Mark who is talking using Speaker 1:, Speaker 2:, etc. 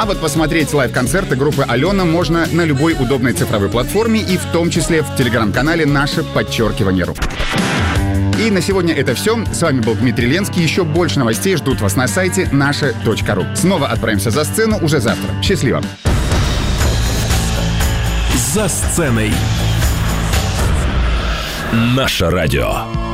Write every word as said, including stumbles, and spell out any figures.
Speaker 1: А вот посмотреть лайв-концерты группы «Алена» можно на любой удобной цифровой платформе и в том числе в телеграм-канале «Наше подчеркивание РУ». И на сегодня это все. С вами был Дмитрий Ленский. Еще больше новостей ждут вас на сайте наше точка ру. Снова отправимся за сцену уже завтра. Счастливо!
Speaker 2: За сценой. Наше радио.